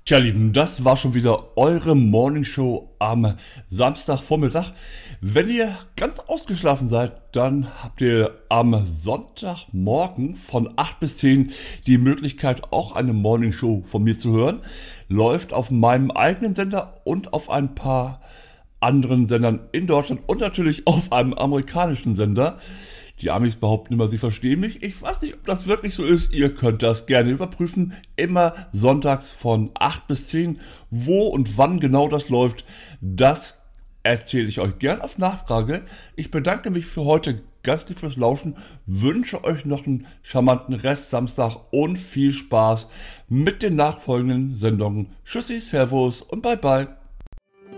Tja, Lieben, das war schon wieder eure Morningshow am Samstagvormittag. Wenn ihr ganz ausgeschlafen seid, dann habt ihr am Sonntagmorgen von 8 bis 10 die Möglichkeit, auch eine Morningshow von mir zu hören. Läuft auf meinem eigenen Sender und auf ein paar anderen Sendern in Deutschland und natürlich auf einem amerikanischen Sender. Die Amis behaupten immer, sie verstehen mich. Ich weiß nicht, ob das wirklich so ist. Ihr könnt das gerne überprüfen. Immer sonntags von 8 bis 10. Wo und wann genau das läuft, das erzähle ich euch gern auf Nachfrage. Ich bedanke mich für heute ganz lieb fürs Lauschen. Wünsche euch noch einen charmanten Rest Samstag und viel Spaß mit den nachfolgenden Sendungen. Tschüssi, Servus und bye bye.